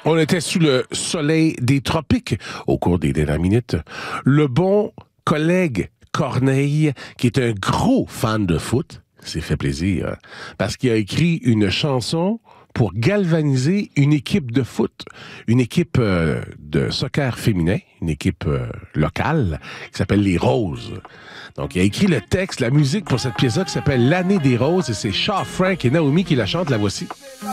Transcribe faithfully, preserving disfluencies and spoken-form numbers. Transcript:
On était sous le soleil des tropiques au cours des dernières minutes. Le bon collègue Corneille, qui est un gros fan de foot, s'est fait plaisir parce qu'il a écrit une chanson pour galvaniser une équipe de foot, une équipe euh, de soccer féminin, une équipe euh, locale qui s'appelle les Roses. Donc, il a écrit le texte, la musique pour cette pièce-là qui s'appelle L'année des Roses et c'est Shaw Frank et Naomi qui la chantent. La voici.